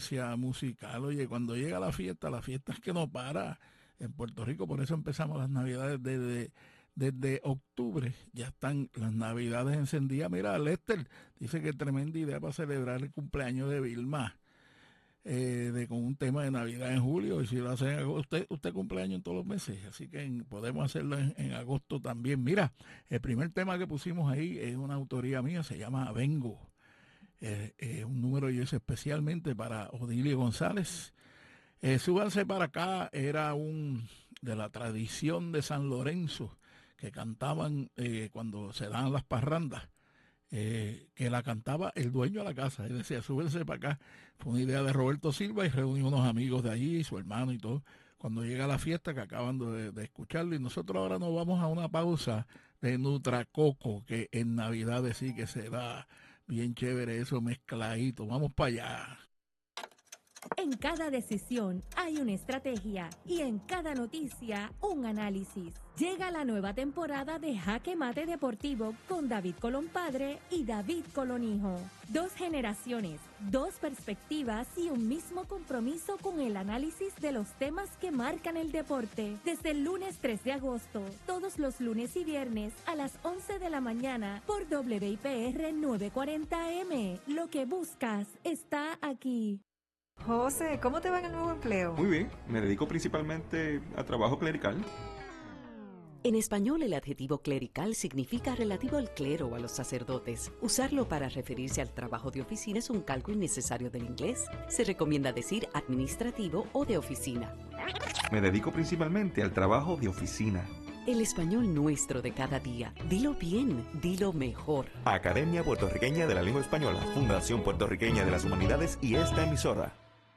experiencia musical. Oye, cuando llega la fiesta es que no para en Puerto Rico, por eso empezamos las Navidades desde octubre, ya están las Navidades encendidas. Mira, Lester dice que tremenda idea para celebrar el cumpleaños de Vilma, con un tema de Navidad en julio, y si lo hacen en agosto, usted cumpleaños en todos los meses, así que podemos hacerlo en agosto también. Mira, el primer tema que pusimos ahí es una autoría mía, se llama Vengo, un número yo hice especialmente para Odilio González. Súbanse para acá, era de la tradición de San Lorenzo, que cantaban cuando se daban las parrandas, que la cantaba el dueño de la casa. Él decía, súbense para acá. Fue una idea de Roberto Silva y reunió unos amigos de allí, su hermano y todo, cuando llega la fiesta que acaban de escucharlo. Y nosotros ahora nos vamos a una pausa de Nutracoco, que en Navidades sí que se da bien chévere eso mezcladito. Vamos para allá. En cada decisión hay una estrategia y en cada noticia un análisis. Llega la nueva temporada de Jaque Mate Deportivo con David Colón Padre y David Colón Hijo. 2 generaciones, 2 perspectivas y un mismo compromiso con el análisis de los temas que marcan el deporte. Desde el lunes 3 de agosto, todos los lunes y viernes a las 11 de la mañana por WIPR 940M. Lo que buscas está aquí. José, ¿cómo te va en el nuevo empleo? Muy bien, me dedico principalmente a trabajo clerical. En español, el adjetivo clerical significa relativo al clero o a los sacerdotes. Usarlo para referirse al trabajo de oficina es un calco innecesario del inglés. Se recomienda decir administrativo o de oficina. Me dedico principalmente al trabajo de oficina. El español nuestro de cada día. Dilo bien, dilo mejor. Academia Puertorriqueña de la Lengua Española, Fundación Puertorriqueña de las Humanidades y esta emisora.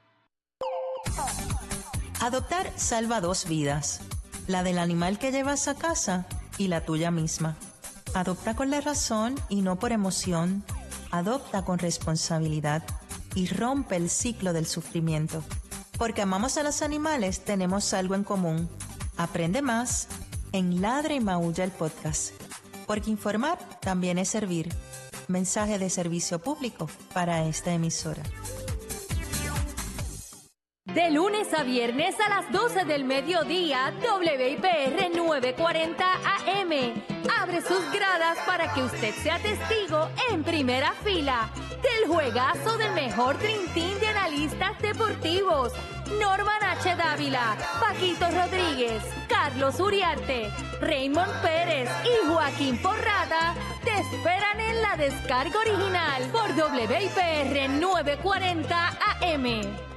Adoptar salva 2 vidas, la del animal que llevas a casa y la tuya misma. Adopta con la razón y no por emoción. Adopta con responsabilidad y rompe el ciclo del sufrimiento. Porque amamos a los animales, tenemos algo en común. Aprende más en Ladra y Maulla el podcast. Porque informar también es servir. Mensaje de servicio público para esta emisora. De lunes a viernes a las 12 del mediodía, WIPR 940 AM. Abre sus gradas para que usted sea testigo en primera fila del juegazo del mejor Dream Team de analistas deportivos. Norman H. Dávila, Paquito Rodríguez, Carlos Uriarte, Raymond Pérez y Joaquín Porrada te esperan en la descarga original por WIPR 940 AM.